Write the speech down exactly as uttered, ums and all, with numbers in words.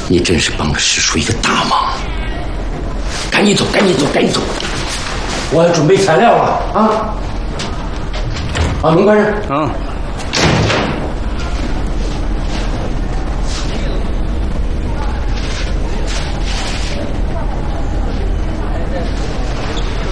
你真是帮了师叔一个大忙。赶紧走，赶紧走，赶紧走！我要准备材料了啊！啊，门关上。 嗯。